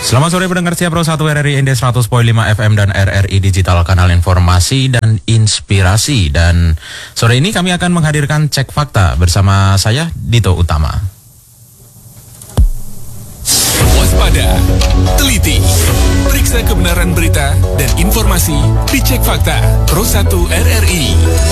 Selamat sore pendengar setia Pro 1 RRI ND 100.5 FM dan RRI Digital, kanal informasi dan inspirasi. Dan sore ini kami akan menghadirkan Cek Fakta bersama saya, Dito Utama. Waspada, teliti, periksa kebenaran berita dan informasi di Cek Fakta Pro 1 RRI.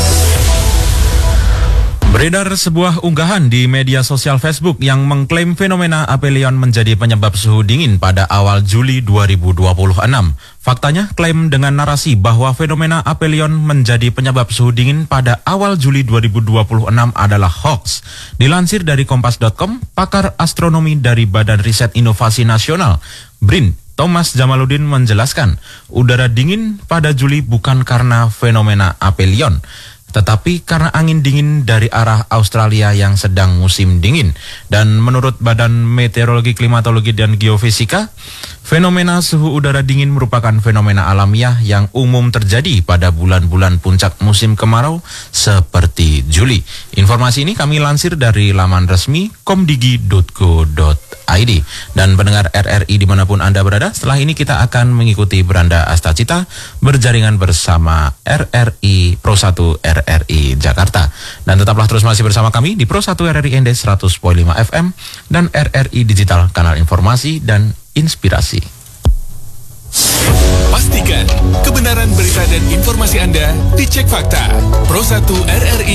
Beredar sebuah unggahan di media sosial Facebook yang mengklaim fenomena aphelion menjadi penyebab suhu dingin pada awal Juli 2026. Faktanya, klaim dengan narasi bahwa fenomena aphelion menjadi penyebab suhu dingin pada awal Juli 2026 adalah hoax. Dilansir dari Kompas.com, pakar astronomi dari Badan Riset Inovasi Nasional, BRIN, Thomas Jamaluddin menjelaskan, udara dingin pada Juli bukan karena fenomena aphelion, tetapi karena angin dingin dari arah Australia yang sedang musim dingin. Dan menurut Badan Meteorologi, Klimatologi, dan Geofisika, fenomena suhu udara dingin merupakan fenomena alamiah yang umum terjadi pada bulan-bulan puncak musim kemarau seperti Juli. Informasi ini kami lansir dari laman resmi komdigi.go.id. Dan pendengar RRI dimanapun Anda berada, setelah ini kita akan mengikuti Beranda Astacita berjaringan bersama RRI Pro 1 RRI Jakarta. Dan tetaplah terus masih bersama kami di Pro 1 RRI ND 100.5 FM dan RRI Digital, kanal informasi dan inspirasi. Pastikan kebenaran berita dan informasi Anda di Cek Fakta Pro 1 RRI.